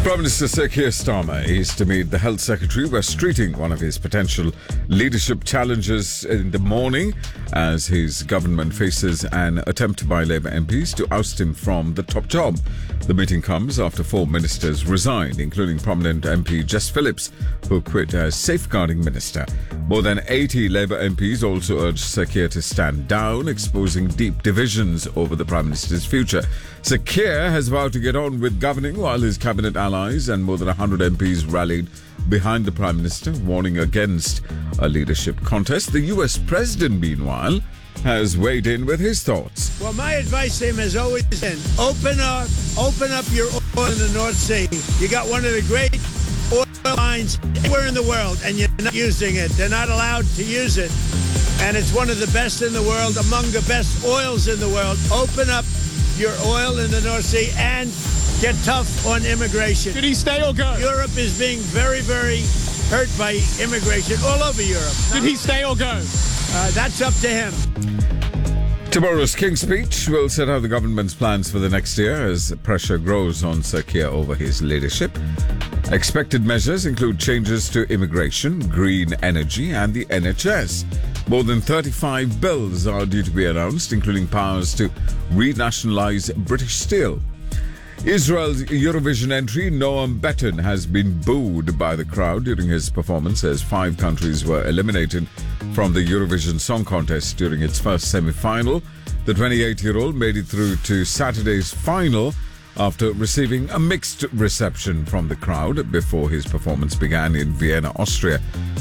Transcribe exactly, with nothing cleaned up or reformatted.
Prime Minister Sir Keir Starmer is to meet the Health Secretary, West Streeting, one of his potential leadership challenges in the morning, as his government faces an attempt by Labour M Ps to oust him from the top job. The meeting comes after four ministers resigned, including prominent M P Jess Phillips, who quit as safeguarding minister. More than eighty Labour M Ps also urged Sir Keir to stand down, exposing deep divisions over the Prime Minister's future. Sir Keir has vowed to get on with governing, while his cabinet allies and more than one hundred M Ps rallied behind the Prime Minister, warning against a leadership contest. The U S President, meanwhile, has weighed in with his thoughts. Well, my advice to him has always been, open up, open up your oil in the North Sea. You got one of the great oil mines anywhere in the world, and you're not using it. They're not allowed to use it. And it's one of the best in the world, among the best oils in the world. Open up your oil in the North Sea and get tough on immigration. Did he stay or go? Europe is being very, very hurt by immigration all over Europe. Did he stay or go? Uh, that's up to him. Tomorrow's King's Speech will set out the government's plans for the next year as pressure grows on Sir Keir over his leadership. Expected measures include changes to immigration, green energy and the N H S. More than thirty-five bills are due to be announced, including powers to renationalise British Steel. Israel's Eurovision entry, Noam Beton, has been booed by the crowd during his performance as five countries were eliminated from the Eurovision Song Contest during its first semi-final. The twenty-eight-year-old made it through to Saturday's final after receiving a mixed reception from the crowd before his performance began in Vienna, Austria.